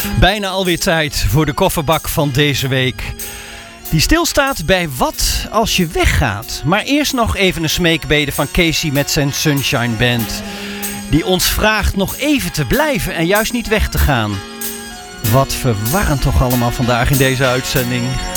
Bijna alweer tijd voor de kofferbak van deze week. Die stilstaat bij wat als je weggaat. Maar eerst nog even een smeekbede van Casey met zijn Sunshine Band. Die ons vraagt nog even te blijven en juist niet weg te gaan. Wat verwarrend toch allemaal vandaag in deze uitzending.